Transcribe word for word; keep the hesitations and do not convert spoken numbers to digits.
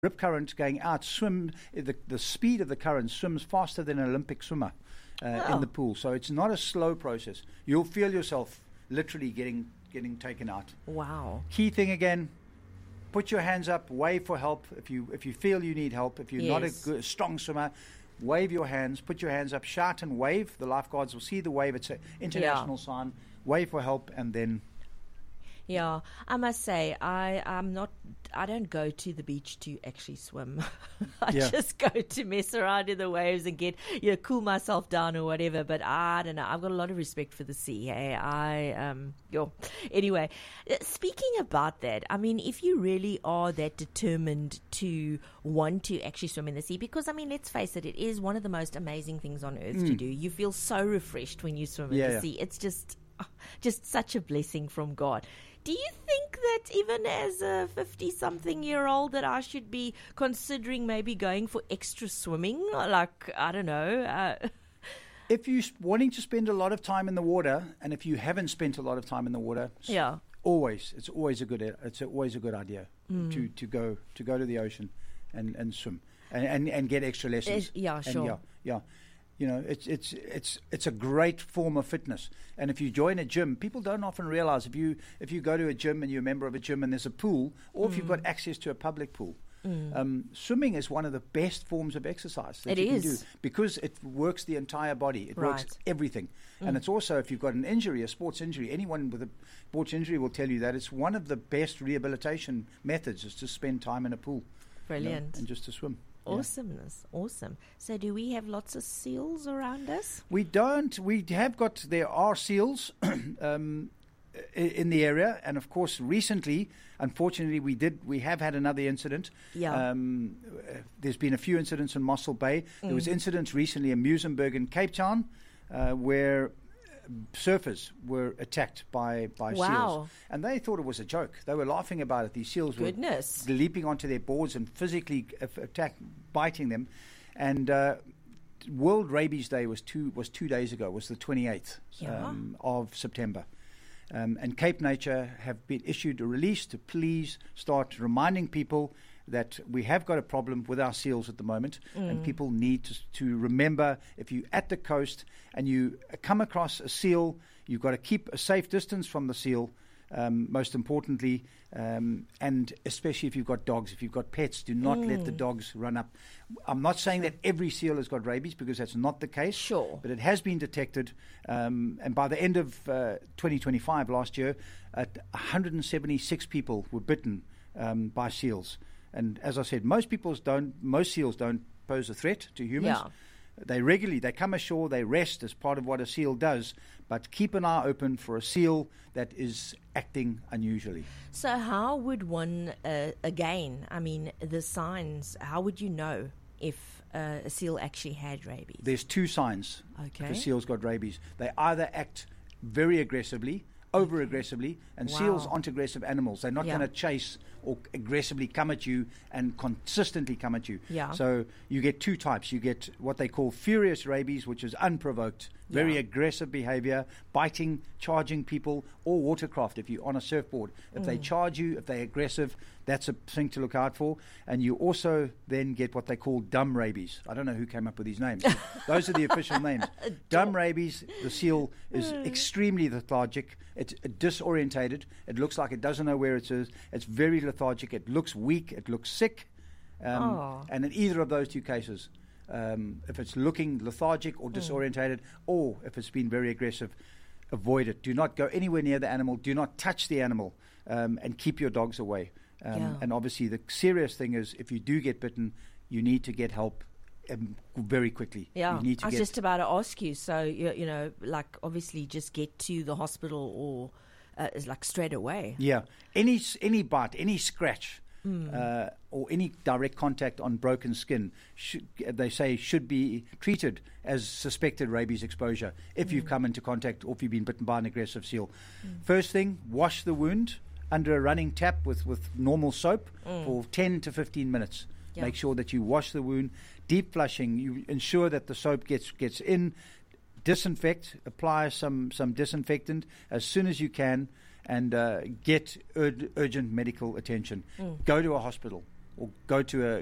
rip current going out, swim, the, the speed of the current swims faster than an Olympic swimmer uh, Oh. in the pool. So it's not a slow process. You'll feel yourself literally getting getting taken out. Wow. Key thing again, put your hands up, wave for help. If you if you feel you need help, if you're not a Yes. good, strong swimmer, wave your hands, put your hands up, shout and wave. The lifeguards will see the wave. It's an international sign. Wave for help, and then Yeah, I must say, I am not. I don't go to the beach to actually swim. I Yeah. just go to mess around in the waves and get, you know, cool myself down or whatever. But I don't know. I've got a lot of respect for the sea. Hey, I um. Yo. Anyway, uh, speaking about that, I mean, if you really are that determined to want to actually swim in the sea, because I mean, let's face it, it is one of the most amazing things on earth to do. You feel so refreshed when you swim in Yeah, the yeah. sea. It's just, oh, just such a blessing from God. Do you think that even as a fifty-something-year-old that I should be considering maybe going for extra swimming? Like, I don't know. Uh, if you're wanting to spend a lot of time in the water, and if you haven't spent a lot of time in the water, s- yeah. always it's always a good it's always a good idea to, to go to go to the ocean and, and swim and, and, and get extra lessons. Uh, yeah, And sure. yeah, yeah. You know, it's it's it's it's a great form of fitness. And if you join a gym, people don't often realize if you if you go to a gym and you're a member of a gym and there's a pool, or if you've got access to a public pool, um, swimming is one of the best forms of exercise that It you is. can do because it works the entire body. It works Right. everything. And it's also, if you've got an injury, a sports injury, anyone with a sports injury will tell you that it's one of the best rehabilitation methods is to spend time in a pool. you know, Brilliant. and just to swim. Yeah. Awesomeness. Awesome. So do we have lots of seals around us? We don't. We have got. There are seals um, i- in the area, and of course, recently, unfortunately, we did. We have had another incident. Yeah. Um, uh, there's been a few incidents in Mossel Bay. There was incidents recently in Muizenberg and Cape Town, uh, where surfers were attacked by by Wow. seals, and they thought it was a joke. They were laughing about it. These seals Goodness. were leaping onto their boards and physically aff- attack, biting them, and. Uh, World Rabies Day was two was two days ago. Was the twenty-eighth Yeah. um, of September, um, and Cape Nature have been issued a release to please start reminding people that we have got a problem with our seals at the moment, and people need to, to remember if you're at the coast and you come across a seal, you've got to keep a safe distance from the seal. Um, most importantly, um, and especially if you've got dogs, if you've got pets, do not let the dogs run up. I'm not saying that every seal has got rabies because that's not the case. Sure. But it has been detected, um, and by the end of uh, twenty twenty-five, last year, uh, one hundred seventy-six people were bitten um, by seals. And as I said, most people don't, most seals don't pose a threat to humans. Yeah. They regularly, they come ashore, they rest as part of what a seal does, but keep an eye open for a seal that is acting unusually. So how would one, uh, again, I mean, the signs, how would you know if uh, a seal actually had rabies? There's two signs Okay. if a seal's got rabies. They either act very aggressively, over aggressively, and Wow. seals aren't aggressive animals. They're not Yeah. going to chase or aggressively come at you and consistently come at you. Yeah. So you get two types. You get what they call furious rabies, which is unprovoked, very Yeah. aggressive behavior, biting, charging people, or watercraft if you're on a surfboard. If Mm. they charge you, if they're aggressive, that's a thing to look out for. And you also then get what they call dumb rabies. I don't know who came up with these names. Those are the official names. Dumb rabies, the seal is extremely lethargic. It's uh, disorientated. It looks like it doesn't know where it is. It's very lethargic. It looks weak. It looks sick. Um, Oh. And in either of those two cases, um, if it's looking lethargic or disorientated, or if it's been very aggressive, avoid it. Do not go anywhere near the animal. Do not touch the animal, um, and keep your dogs away. Um, Yeah. And obviously, the serious thing is if you do get bitten, you need to get help um, very quickly. Yeah, you need to I was get just about to ask you. So, you, you know, like obviously just get to the hospital or uh, is like straight away. Yeah, any s- any bite, any scratch, Hmm. uh, or any direct contact on broken skin, should, they say should be treated as suspected rabies exposure if Hmm. you've come into contact or if you've been bitten by an aggressive seal. First thing, wash the wound under a running tap with, with normal soap for ten to fifteen minutes. Hmm. Yeah. Make sure that you wash the wound. Deep flushing, you ensure that the soap gets gets in. Disinfect, apply some, some disinfectant as soon as you can, and uh, get ur- urgent medical attention. Go to a hospital. or go to a